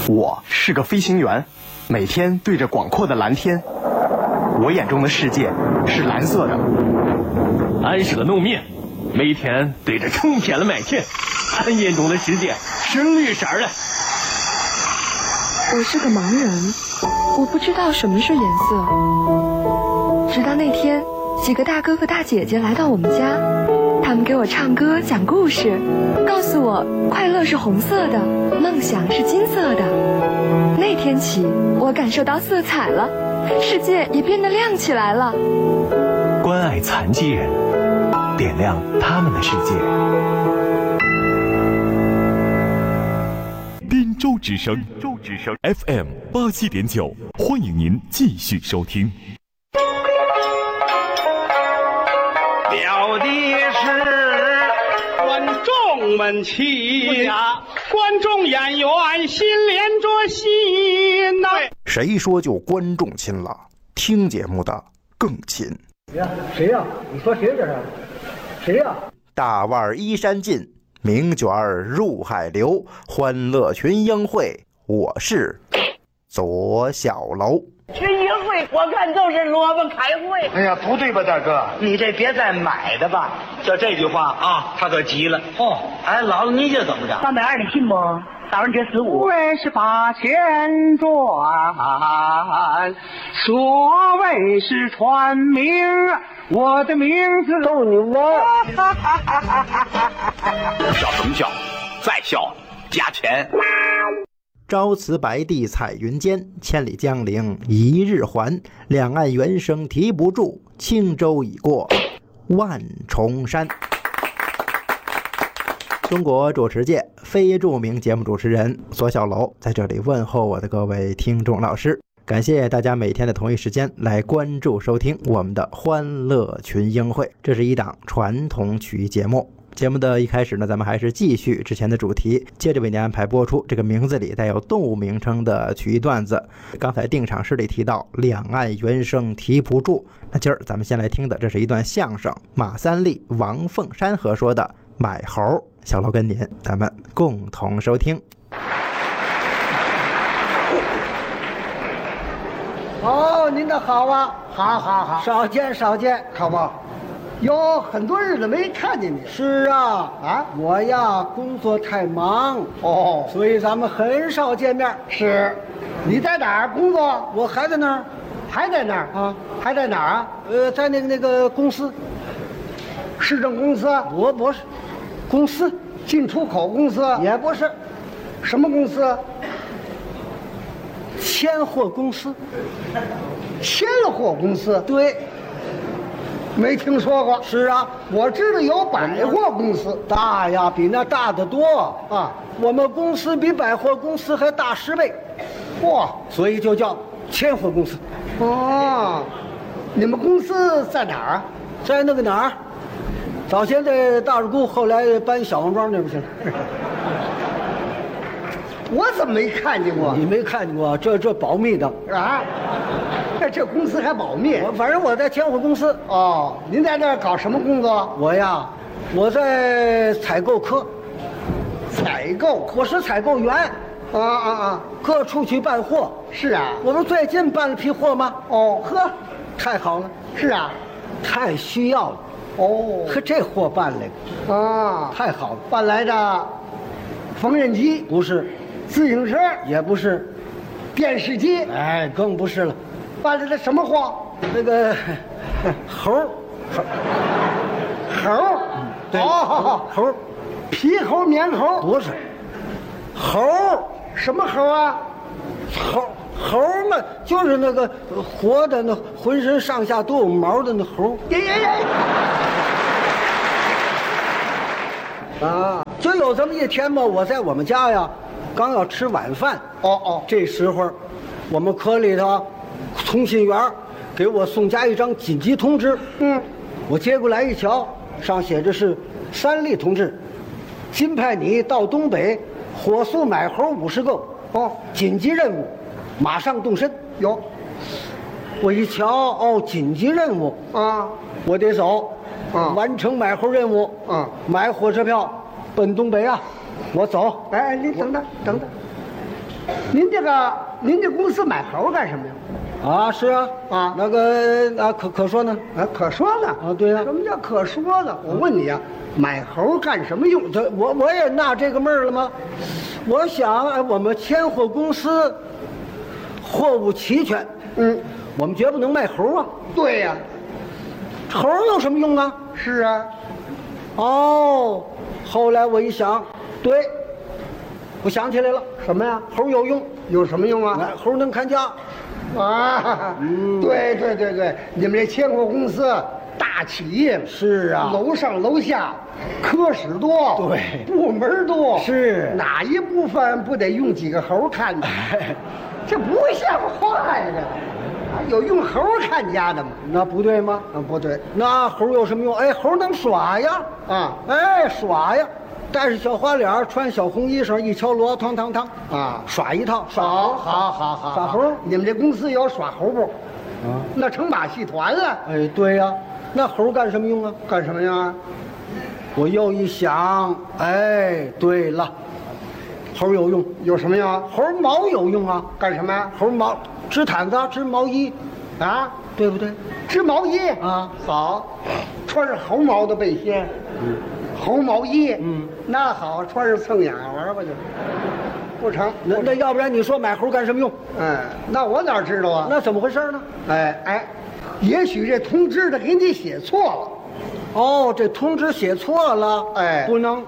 我是个飞行员，每天对着广阔的蓝天，我眼中的世界是蓝色的。 俺是个农民，每天对着成片的麦田，俺眼中的世界是绿色的。 我是个盲人，我不知道什么是颜色。直到那天，几个大哥哥大姐姐来到我们家，他们给我唱歌讲故事，告诉我快乐是红色的，梦想是金色的。那天起，我感受到色彩了，世界也变得亮起来了。 关爱残疾人，点亮他们的世界。 滨州之声 FM 87.9，欢迎您继续收听。 了的是观众们齐呀，观众演员心连着心呐。 谁说就观众亲了？听节目的更亲。 谁呀？你说谁这是？谁呀？ 大腕依山尽，名卷入海流，欢乐群英会，我是左小楼。 群英会我看都是萝卜开会。 哎呀，不对吧，大哥？你这别再买的吧。就这句话啊，他可急了。哦，哎，姥姥你这怎么着 320的信不？早上这15 为是把钱赚，所谓是传名，我的名字逗你玩。 笑什么笑？再笑加钱。 朝辞白帝彩云间，千里江陵一日还。两岸猿声啼不住，轻舟已过万重山。中国主持界非著名节目主持人左小楼在这里问候我的各位听众老师，感谢大家每天的同一时间来关注收听我们的欢乐群英会。这是一档传统曲艺节目。节目的一开始呢，咱们还是继续之前的主题，接着为您安排播出这个名字里带有动物名称的曲艺段子。刚才定场诗里提到两岸猿声啼不住，那今儿咱们先来听的这是一段相声，马三立、王凤山和说的买猴。小楼跟您，咱们共同收听。 哦，您的好啊，好，少见，好不好？有很多日子没看见你。是啊，我呀工作太忙哦，所以咱们很少见面。是，你在哪儿工作？我还在那儿，还在那儿啊？还在哪儿啊？在那个公司，市政公司？不是，公司，进出口公司？也不是，什么公司？千货公司。千货公司？对。没听说过。是啊，我知道有百货公司，大呀，比那大得多啊。我们公司比百货公司还大10倍，哇，所以就叫千货公司。哦，你们公司在哪儿啊？在那个哪儿？早先在大石沟，后来搬小王庄那不行。我怎么没看见过？你没看见过？这保密的啊。这公司还保密？反正我在千货公司。哦，您在那儿搞什么工作？我在采购科。采购？我是采购员。各处去办货。是啊，我不是最近办了批货吗？哦，呵，太好了。是啊，太需要了。哦，可这货办来的啊，太好了。办来的缝纫机不是，自行车也不是，电视机哎更不是了。办来的什么货？那个猴，对，猴，皮猴、棉猴不是，猴什么猴啊？猴嘛，就是那个活的那浑身上下都有毛的那猴。啊，就有这么一天嘛，我在我们家呀，刚要吃晚饭。这时候，我们科里头。通信员给我送家一张紧急通知，我接过来一瞧，上写着是三立同志，今派你到东北火速买猴50个，紧急任务，马上动身。有，我一瞧，紧急任务啊，我得走，完成买猴任务，买火车票奔东北啊，我走。哎，你等等， 您这公司买猴干什么呀？ 啊，是啊， 啊， 那个啊，可说呢， 啊，可说呢， 啊，对呀、 什么叫可说呢？我问你啊，买猴干什么用？ 我也纳这个闷儿了吗？我想，哎，我们千货公司货物齐全，我们绝不能卖猴啊。 对呀、 猴有什么用啊？ 是啊。 哦，后来我一想，对，我想起来了， 什么呀？ 猴有用， 有什么用啊？ 哎，猴能看家。 啊，对对对对，你们这千货公司大企业是啊， 楼上楼下科室多， 对， 部门多， 是哪一部分不得用几个猴看的？这不像话呀！这有用猴看家的吗？ 那不对吗？ 不对， 那猴有什么用？哎，猴能耍呀， 啊， 哎，耍呀。戴着小花脸，穿小红衣裳，一敲锣，汤汤汤， 啊， 耍一套， 好， 耍猴。 你们这公司有耍猴不？ 啊， 那成马戏团了。 哎，对呀，那猴干什么用啊？ 干什么呀？ 我又一想，哎，对了，猴有用， 有什么用？ 猴毛有用啊？ 干什么呀？ 猴毛织毯子，织毛衣， 啊， 对不对？ 织毛衣啊， 好，穿着猴毛的背心。猴毛衣，那好，穿着蹭眼玩吧就，不成。 那要不然你说买猴干什么用？ 那我哪知道啊？ 那怎么回事呢？ 哎，也许这通知的给你写错了。 哦，这通知写错了。 哎， 不能，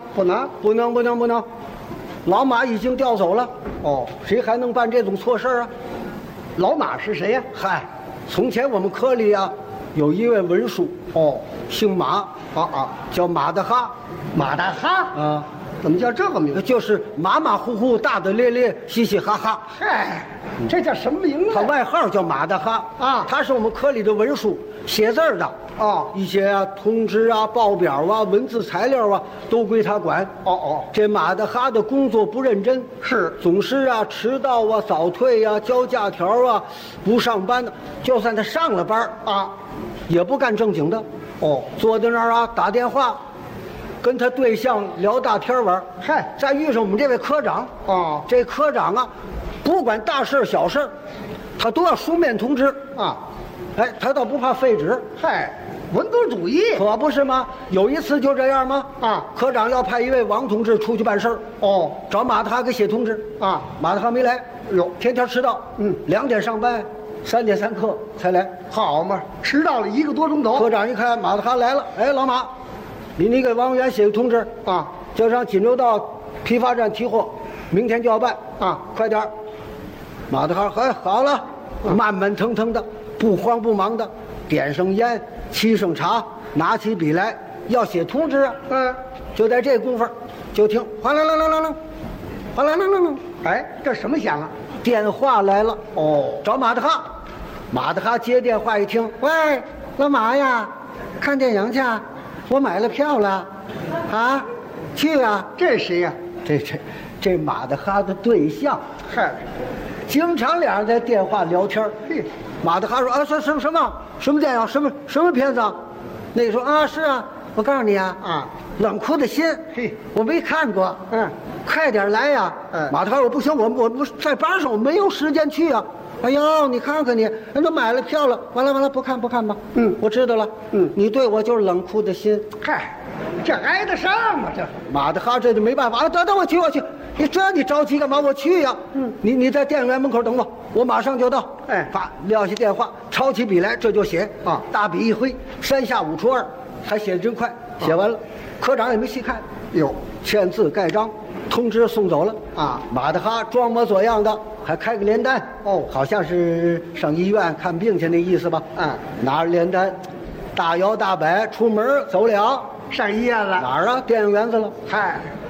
老马已经调走了。 哦， 谁还能办这种错事啊？ 老马是谁呀？ 嗨，从前我们科里啊，有一位文书。 哦， 姓马。叫马大哈， 马大哈啊， 怎么叫这个名字？ 就是马马虎虎、大大咧咧、嘻嘻哈哈。 嗨，这叫什么名字？ 他外号叫马大哈啊， 他是我们科里的文书，写字的。 哦， 一些通知啊、报表啊、文字材料啊，都归他管。这马大哈的工作不认真， 是总是啊迟到啊、早退啊、交假条啊、不上班的。就算他上了班啊，也不干正经的。坐在那儿啊，打电话，跟他对象聊大天玩。 嗨， 再遇上我们这位科长，这科长啊，不管大事小事，他都要书面通知啊。哎，他倒不怕废纸。 嗨，文革主义可不是吗？有一次就这样吗？科长要派一位王同志出去办事儿。找马大哈给写通知啊。马大哈没来，天天迟到。2点上班。3点3刻才来， 好嘛，迟到了1个多钟头。 科长一看马大哈来了，哎，老马，你给王委员写个通知啊，叫上锦州道批发站提货，明天就要办啊，快点。马大哈，哎，好了，慢慢腾腾的，不慌不忙的，点上烟，沏上茶，拿起笔来要写通知啊。就在这功夫，就听哗啦啦啦啦啦，哗啦啦啦啦， 哎，这什么响啊？ 电话来了。找马大哈。马大哈接电话一听，喂，老马呀，看电影去，我买了票了，啊，去啊。 这谁呀？ 这马大哈的对象， 嗨， 经常俩人在电话聊天。马大哈说啊，什么电影，什么片子？那个说啊，是啊，我告诉你啊，冷酷的心，我没看过，快点来呀。马大哈说不行，我在班上，我没有时间去啊。哎呦，你看看你，人都买了票了，完了，不看吧。我知道了。你对我就是冷酷的心。 嗨，这挨得上吗？这马大哈这就没办法，等我去。你着急干嘛？我去呀。你在电影院门口等我马上就到。哎，撂下电话，抄起笔来，这就写啊。大笔一挥，3下5除2，还写得真快。写完了，科长也没细看，签字盖章，通知送走了啊。马大哈装模作样的。还开个联单好像是上医院看病去那意思吧？拿着联单，大摇大摆出门走了， 上医院了。 哪儿啊？电影园子了。 嗨，